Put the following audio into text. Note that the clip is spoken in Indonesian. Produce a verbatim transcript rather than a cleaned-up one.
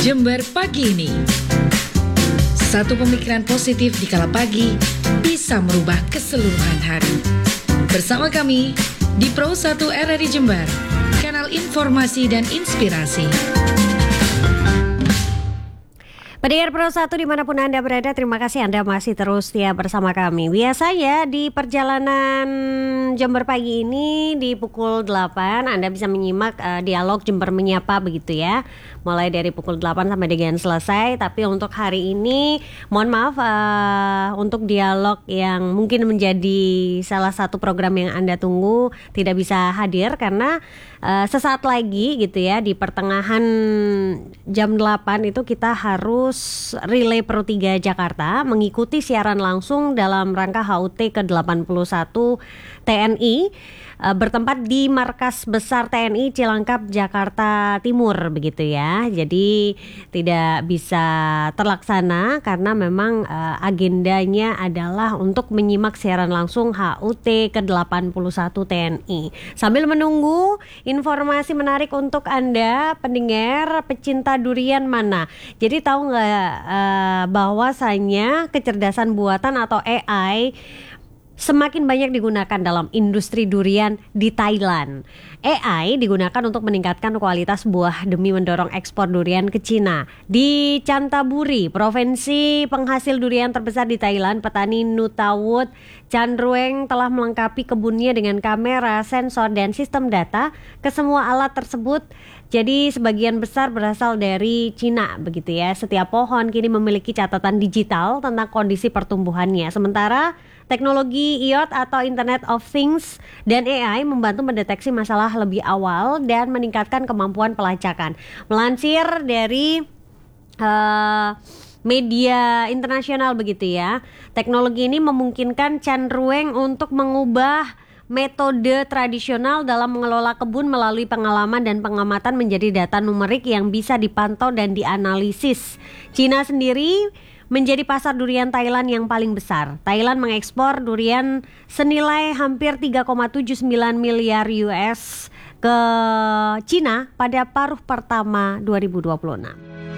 Jember pagi ini. Satu pemikiran positif di kala pagi bisa merubah keseluruhan hari. Bersama kami di Pro satu R R I Jember, kanal informasi dan inspirasi. Pendengar Pro satu dimanapun Anda berada, terima kasih Anda masih terus setia bersama kami. Biasanya di perjalanan Jember pagi ini di pukul delapan Anda bisa menyimak uh, dialog Jember Menyapa begitu ya. Mulai dari pukul delapan sampai dengan selesai. Tapi untuk hari ini mohon maaf uh, untuk dialog yang mungkin menjadi salah satu program yang Anda tunggu tidak bisa hadir karena uh, sesaat lagi gitu ya di pertengahan jam delapan itu kita harus relay Pro tiga Jakarta mengikuti siaran langsung dalam rangka H U T ke delapan puluh satu T N I e, bertempat di Markas Besar T N I Cilangkap, Jakarta Timur begitu ya. Jadi tidak bisa terlaksana karena memang e, agendanya adalah untuk menyimak siaran langsung H U T ke delapan puluh satu T N I. Sambil menunggu informasi menarik untuk Anda pendengar pecinta durian mana. Jadi tahu nggak uh, bahwasanya kecerdasan buatan atau A I semakin banyak digunakan dalam industri durian di Thailand. A I digunakan untuk meningkatkan kualitas buah demi mendorong ekspor durian ke Cina. Di Chanthaburi, provinsi penghasil durian terbesar di Thailand, petani Nuttawut Chandrueng telah melengkapi kebunnya dengan kamera, sensor, dan sistem data. Kesemua alat tersebut jadi sebagian besar berasal dari Cina begitu ya. Setiap pohon kini memiliki catatan digital tentang kondisi pertumbuhannya. Sementara teknologi I O T atau Internet of Things dan A I membantu mendeteksi masalah lebih awal dan meningkatkan kemampuan pelacakan. Melansir dari uh, media internasional begitu ya, teknologi ini memungkinkan Chandrueng untuk mengubah metode tradisional dalam mengelola kebun melalui pengalaman dan pengamatan menjadi data numerik yang bisa dipantau dan dianalisis. Cina sendiri menjadi pasar durian Thailand yang paling besar. Thailand mengekspor durian senilai hampir tiga koma tujuh sembilan miliar U S ke Cina pada paruh pertama dua ribu dua puluh enam.